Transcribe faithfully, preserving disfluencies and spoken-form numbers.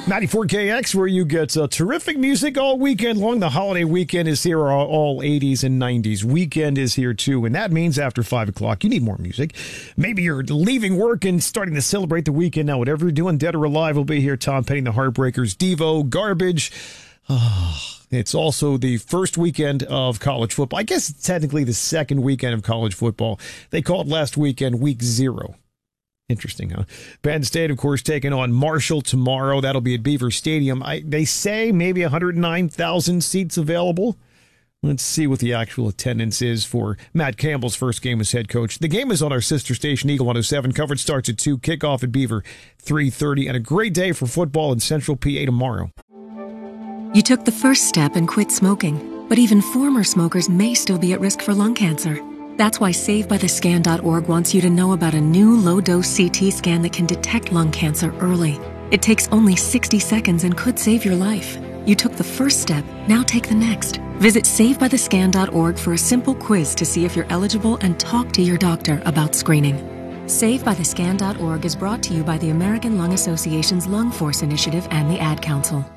ninety-four K X, where you get uh, terrific music all weekend long. The holiday weekend is here, all, all eighties and nineties. Weekend is here, too, and that means after five o'clock, you need more music. Maybe you're leaving work and starting to celebrate the weekend. Now, whatever you're doing, dead or alive, will be here. Tom Petty, the Heartbreakers, Devo, Garbage. Oh, it's also the first weekend of college football. I guess it's technically the second weekend of college football. They called last weekend week zero. Interesting, huh? Penn State, of course, taking on Marshall tomorrow. That'll be at Beaver Stadium. I, they say maybe one hundred nine thousand seats available. Let's see what the actual attendance is for Matt Campbell's first game as head coach. The game is on our sister station, Eagle one oh seven. Coverage starts at two. Kickoff at Beaver, three thirty. And a great day for football in Central P A tomorrow. You took the first step and quit smoking, but even former smokers may still be at risk for lung cancer. That's why Save By The Scan dot org wants you to know about a new low-dose C T scan that can detect lung cancer early. It takes only sixty seconds and could save your life. You took the first step, now take the next. Visit Save By The Scan dot org for a simple quiz to see if you're eligible and talk to your doctor about screening. Save By The Scan dot org is brought to you by the American Lung Association's Lung Force Initiative and the Ad Council.